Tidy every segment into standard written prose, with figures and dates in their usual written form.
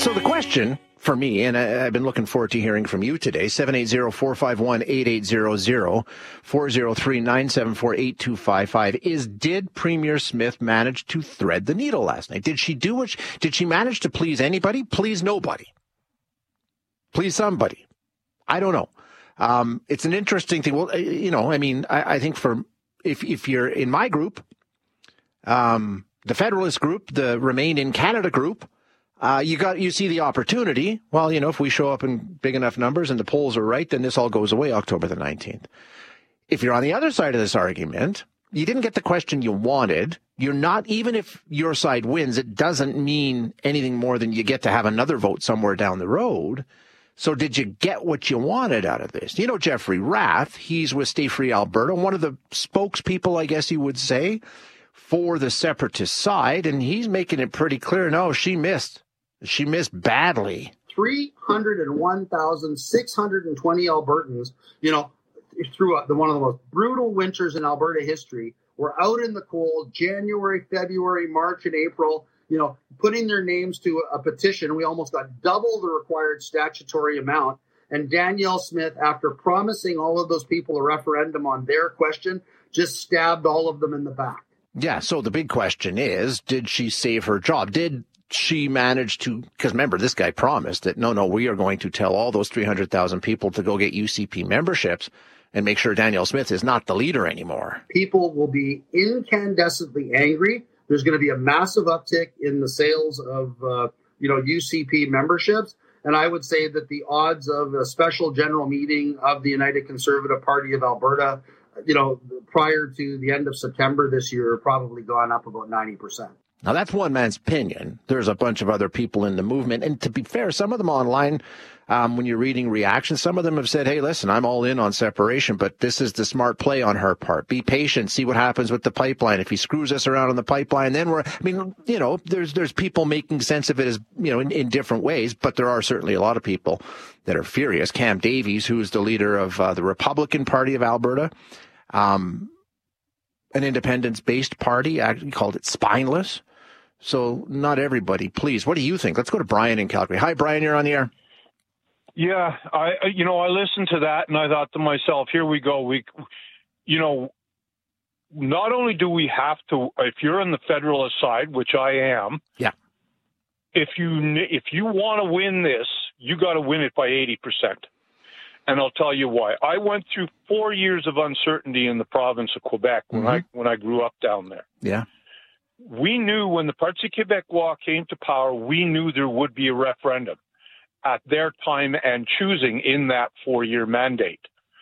So the question for me, and I've been looking forward to hearing from you today, 780-451-8800, 403-974-8255, is did Premier Smith manage to thread the needle last night? Did she manage to please anybody? Please nobody? Please somebody? I don't know. It's an interesting thing. Well, I think if you're in my group, the Federalist group, the Remain in Canada group, you see the opportunity. Well, if we show up in big enough numbers and the polls are right, then this all goes away October the 19th. If you're on the other side of this argument, you didn't get the question you wanted. You're not, even if your side wins, it doesn't mean anything more than you get to have another vote somewhere down the road. So did you get what you wanted out of this? Jeffrey Rath, he's with Stay Free Alberta, one of the spokespeople, I guess you would say, for the separatist side, and he's making it pretty clear, no, she missed. She missed badly. 301,620 Albertans, through one of the most brutal winters in Alberta history, were out in the cold January, February, March, and April, putting their names to a petition. We almost got double the required statutory amount. And Danielle Smith, after promising all of those people a referendum on their question, just stabbed all of them in the back. Yeah, so the big question is, did she save her job? Did she manage to, because remember, this guy promised that, no, we are going to tell all those 300,000 people to go get UCP memberships and make sure Danielle Smith is not the leader anymore. People will be incandescently angry. There's going to be a massive uptick in the sales of, UCP memberships. And I would say that the odds of a special general meeting of the United Conservative Party of Alberta, prior to the end of September this year, are probably gone up about 90%. Now, that's one man's opinion. There's a bunch of other people in the movement. And to be fair, some of them online, when you're reading reactions, some of them have said, hey, listen, I'm all in on separation, but this is the smart play on her part. Be patient. See what happens with the pipeline. If he screws us around on the pipeline, then there's people making sense of it as, in different ways, but there are certainly a lot of people that are furious. Cam Davies, who is the leader of the Republican Party of Alberta, an independence-based party, actually called it spineless. So not everybody, please. What do you think? Let's go to Brian in Calgary. Hi, Brian, you're on the air. Yeah, I listened to that and I thought to myself, here we go. Not only do we have to, if you're on the Federalist side, which I am, yeah. If you want to win this, you got to win it by 80%. And I'll tell you why. I went through 4 years of uncertainty in the province of Quebec when I grew up down there. Yeah. We knew when the Parti Québécois came to power, we knew there would be a referendum at their time and choosing in that 4-year mandate.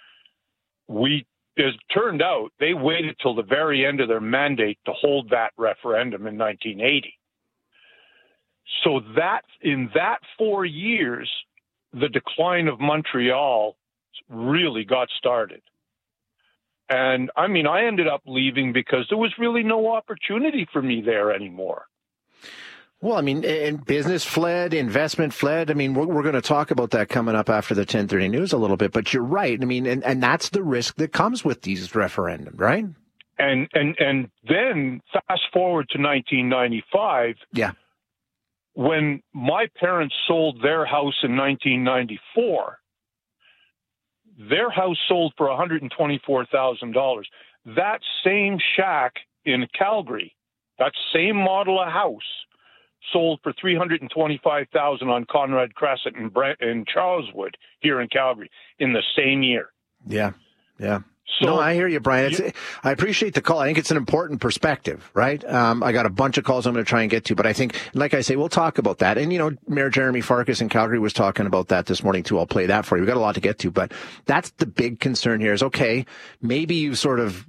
As it turned out, they waited till the very end of their mandate to hold that referendum in 1980. So that in that 4 years, the decline of Montreal really got started. And I ended up leaving because there was really no opportunity for me there anymore. Well, and business fled, investment fled. We're going to talk about that coming up after the 10:30 news a little bit, but you're right. And that's the risk that comes with these referendums, right? And then fast forward to 1995. Yeah. When my parents sold their house in 1994, their house sold for $124,000. That same shack in Calgary, that same model of house, sold for $325,000 on Conrad Crescent in Charleswood here in Calgary in the same year. Yeah, yeah. So, no, I hear you, Brian. I appreciate the call. I think it's an important perspective, right? I got a bunch of calls I'm going to try and get to, but I think, like I say, we'll talk about that. And, Mayor Jeremy Farkas in Calgary was talking about that this morning, too. I'll play that for you. We've got a lot to get to, but that's the big concern here is, okay, maybe you've sort of,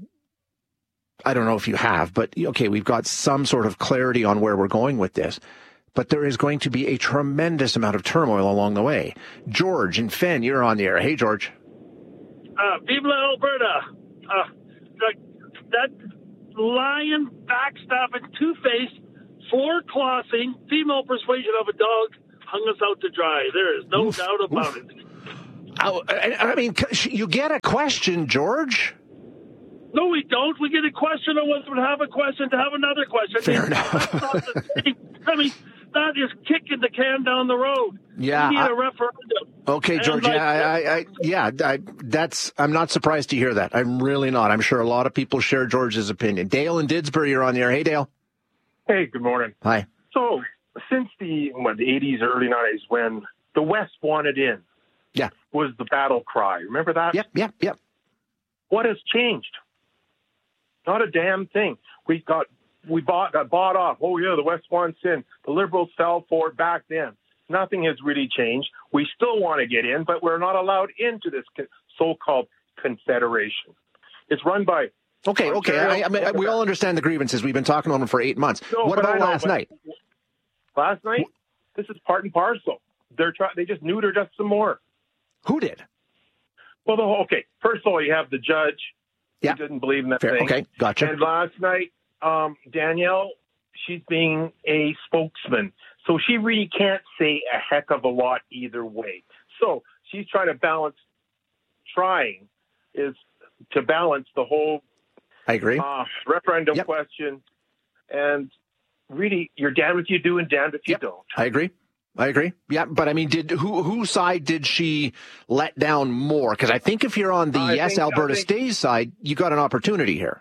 I don't know if you have, but, okay, we've got some sort of clarity on where we're going with this. But there is going to be a tremendous amount of turmoil along the way. George in Fenn, you're on the air. Hey, George. Vive Alberta. That lying, backstabbing, two-faced, floor-clothing, female persuasion of a dog hung us out to dry. There is no doubt about it. You get a question, George. No, we don't. We get a question, and once we have a question, to have another question. Fair enough. That's not the same. that is kicking the can down the road. Yeah. We need a referendum. Okay, George. I'm not surprised to hear that. I'm really not. I'm sure a lot of people share George's opinion. Dale in Didsbury, you're on the air. Hey, Dale. Hey, good morning. Hi. So, since the 80s or early 90s, when the West wanted in, was the battle cry. Remember that? Yep. What has changed? Not a damn thing. Got bought off. Oh, yeah, the West wants in. The Liberals fell for it back then. Nothing has really changed. We still want to get in, but we're not allowed into this so-called confederation. It's run by... Okay. I mean, we all understand the grievances. We've been talking about them for 8 months. What about last night? Last night? This is part and parcel. They just neutered us some more. Who did? Well, first of all, you have the judge who didn't believe in that thing. Okay, gotcha. And last night, Danielle, she's being a spokesman. So she really can't say a heck of a lot either way. So she's trying to balance the whole I agree. Referendum question. And really, you're damned if you do and damned if you don't. I agree. Yeah, but I mean, whose side did she let down more? Because I think if you're on the Alberta Stays side, you got an opportunity here.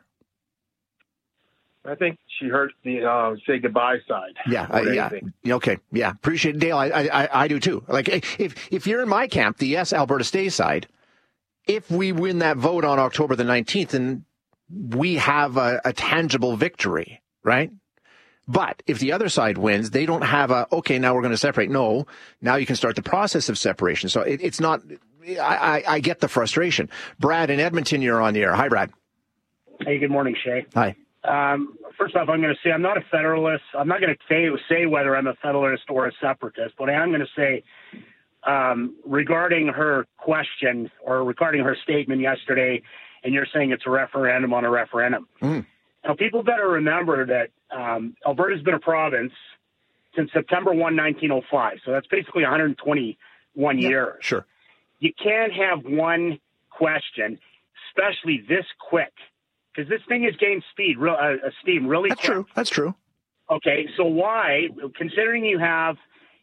I think she heard the say goodbye side. Okay. Yeah. Appreciate it, Dale. I do too. Like if you're in my camp, the Alberta Stays side, if we win that vote on October the 19th, then we have a tangible victory, right? But if the other side wins, they don't have now we're going to separate. No, now you can start the process of separation. So it's not, I get the frustration. Brad in Edmonton, you're on the air. Hi, Brad. Hey, good morning, Shay. Hi. First off, I'm going to say I'm not a Federalist. I'm not going to say whether I'm a Federalist or a Separatist. What I am going to say regarding her question or regarding her statement yesterday, and you're saying it's a referendum on a referendum. Mm. Now, people better remember that Alberta's been a province since September 1, 1905. So that's basically 121 years. Sure. You can't have one question, especially this quick, because this thing is gaining steam really quick. That's true. Okay, so why, considering you have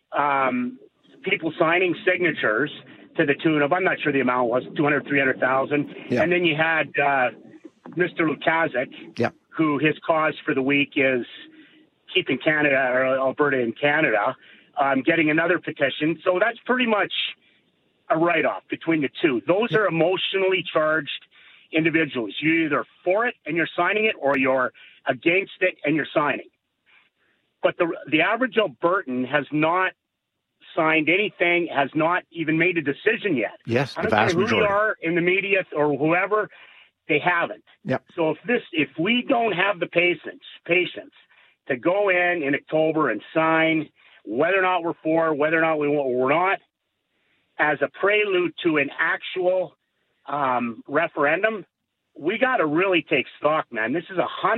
people signing signatures to the tune of, I'm not sure the amount was, 200,000, 300,000, and then you had Mr. Lukaszuk, who his cause for the week is keeping Canada or Alberta in Canada, getting another petition. So that's pretty much a write-off between the two. Those are emotionally charged individuals. You're either for it and you're signing it, or you're against it and you're signing. But the average Albertan has not signed anything, has not even made a decision yet. Yes, the vast majority. Who you are in the media or whoever, they haven't. Yep. So if we don't have the patience to go in October and sign, whether or not we're for, whether or not we're not, as a prelude to an actual referendum, we got to really take stock, man. This is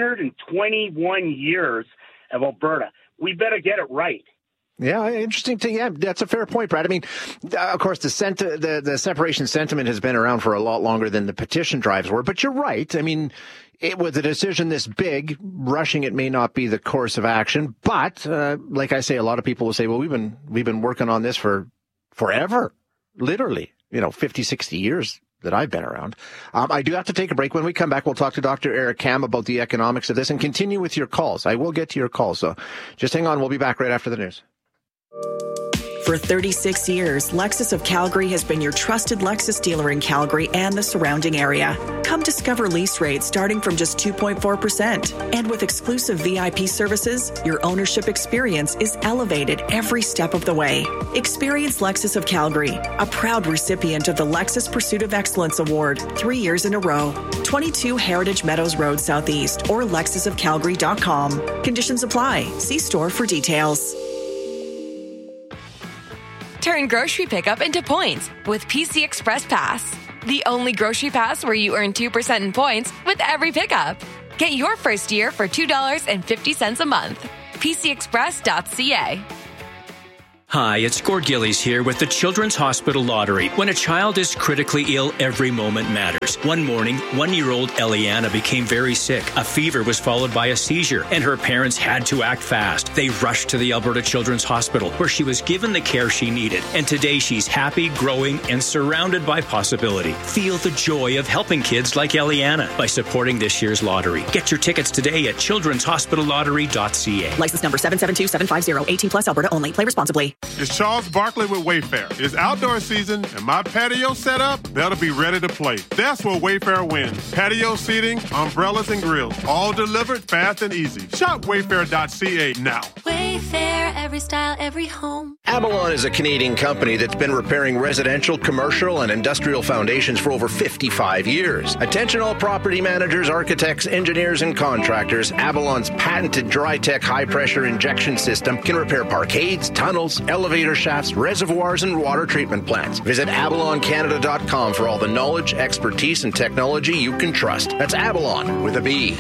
121 years of Alberta. We better get it right. Yeah, interesting. That's a fair point, Brad. I mean, of course, the separation sentiment has been around for a lot longer than the petition drives were. But you're right. I mean, with a decision this big, rushing it may not be the course of action. But like I say, a lot of people will say, well, we've been working on this for forever, literally, 50, 60 years that I've been around. I do have to take a break. When we come back, we'll talk to Dr. Eric Kam about the economics of this and continue with your calls. I will get to your calls. So just hang on. We'll be back right after the news. For 36 years, Lexus of Calgary has been your trusted Lexus dealer in Calgary and the surrounding area. Come discover lease rates starting from just 2.4%. And with exclusive VIP services, your ownership experience is elevated every step of the way. Experience Lexus of Calgary, a proud recipient of the Lexus Pursuit of Excellence Award 3 years in a row. 22 Heritage Meadows Road Southeast or lexusofcalgary.com. Conditions apply. See store for details. Turn grocery pickup into points with PC Express Pass. The only grocery pass where you earn 2% in points with every pickup. Get your first year for $2.50 a month. PCExpress.ca. Hi, it's Gord Gillies here with the Children's Hospital Lottery. When a child is critically ill, every moment matters. One morning, 1-year-old Eliana became very sick. A fever was followed by a seizure, and her parents had to act fast. They rushed to the Alberta Children's Hospital, where she was given the care she needed. And today she's happy, growing, and surrounded by possibility. Feel the joy of helping kids like Eliana by supporting this year's lottery. Get your tickets today at childrenshospitallottery.ca. License number 772750, 18 plus, Alberta only. Play responsibly. It's Charles Barkley with Wayfair. It's outdoor season, and my patio set up, that'll be ready to play. That's where Wayfair wins. Patio seating, umbrellas, and grills, all delivered fast and easy. Shop wayfair.ca now. Wayfair, every style, every home. Avalon is a Canadian company that's been repairing residential, commercial, and industrial foundations for over 55 years. Attention all property managers, architects, engineers, and contractors. Avalon's patented Dry-Tech high-pressure injection system can repair parkades, tunnels, elevator shafts, reservoirs, and water treatment plants. Visit AvalonCanada.com for all the knowledge, expertise, and technology you can trust. That's Avalon with a B.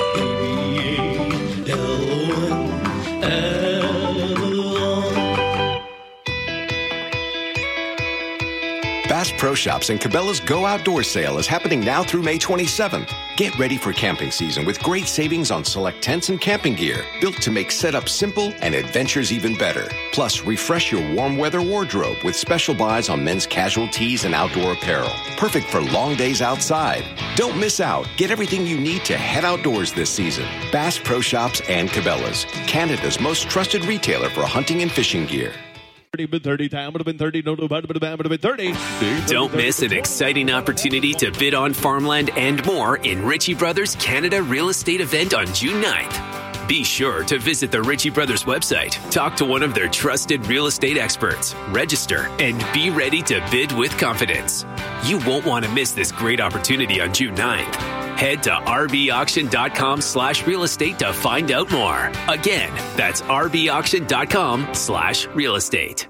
Bass Pro Shops and Cabela's Go Outdoors sale is happening now through May 27th. Get ready for camping season with great savings on select tents and camping gear, built to make setup simple and adventures even better. Plus, refresh your warm weather wardrobe with special buys on men's casual tees and outdoor apparel. Perfect for long days outside. Don't miss out. Get everything you need to head outdoors this season. Bass Pro Shops and Cabela's, Canada's most trusted retailer for hunting and fishing gear. Don't miss an exciting opportunity to bid on farmland and more in Ritchie Brothers Canada Real Estate event on June 9th. Be sure to visit the Ritchie Brothers website, talk to one of their trusted real estate experts, register, and be ready to bid with confidence. You won't want to miss this great opportunity on June 9th. Head to rbauction.com/real estate to find out more. Again, that's rbauction.com/real estate.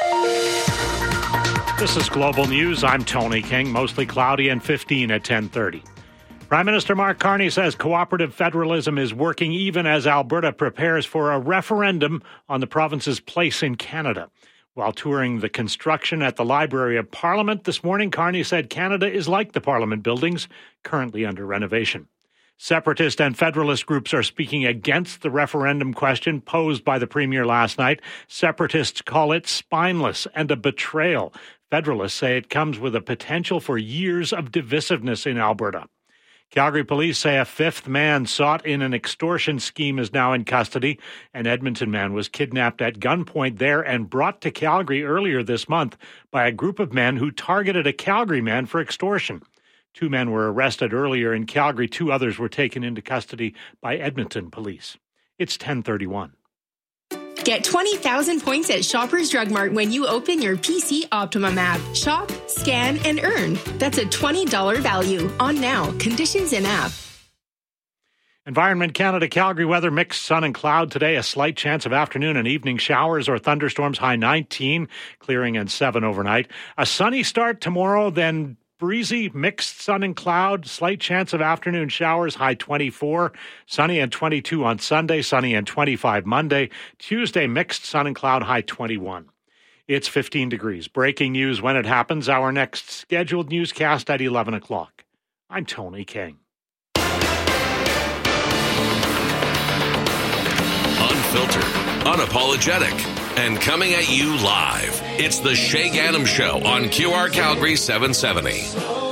This is Global News. I'm Tony King. Mostly cloudy and 15 at 10:30. Prime Minister Mark Carney says cooperative federalism is working even as Alberta prepares for a referendum on the province's place in Canada. While touring the construction at the Library of Parliament this morning, Carney said Canada is like the Parliament buildings currently under renovation. Separatist and Federalist groups are speaking against the referendum question posed by the Premier last night. Separatists call it spineless and a betrayal. Federalists say it comes with a potential for years of divisiveness in Alberta. Calgary police say a fifth man sought in an extortion scheme is now in custody. An Edmonton man was kidnapped at gunpoint there and brought to Calgary earlier this month by a group of men who targeted a Calgary man for extortion. 2 men were arrested earlier in Calgary. 2 others were taken into custody by Edmonton police. It's 10:31. Get 20,000 points at Shoppers Drug Mart when you open your PC Optimum app. Shop, scan, and earn. That's a $20 value. On now. Conditions in app. Environment Canada Calgary weather, mixed sun and cloud today. A slight chance of afternoon and evening showers or thunderstorms, high 19, clearing and 7 overnight. A sunny start tomorrow, then breezy, mixed sun and cloud, slight chance of afternoon showers, high 24, sunny and 22 on Sunday, sunny and 25 Monday. Tuesday, mixed sun and cloud, high 21. It's 15 degrees. Breaking news when it happens. Our next scheduled newscast at 11 o'clock. I'm Tony King. Unfiltered, unapologetic, and coming at you live. It's the Shay Gannam Show on QR Calgary 770.